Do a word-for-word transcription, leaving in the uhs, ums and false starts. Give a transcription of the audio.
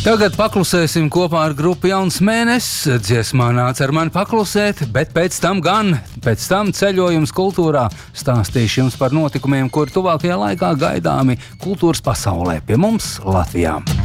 Tagad paklusēsim kopā ar grupu Jauns Mēnesis. Dziesmā Nāc ar mani paklusēt, bet pēc tam gan, pēc tam ceļojums kultūrā. Stāstīšu jums par notikumiem, kur tuvākajā laikā gaidāmi kultūras pasaulē pie mums Latvijā.